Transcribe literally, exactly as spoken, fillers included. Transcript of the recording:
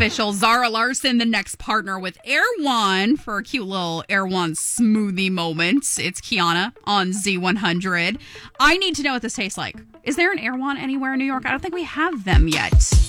official. Zara Larson, the next partner with Erewhon for a cute little Erewhon smoothie moment. It's Kiana on Z one hundred. I need to know what this tastes like. Is there an Erewhon anywhere in New York? I don't think we have them yet.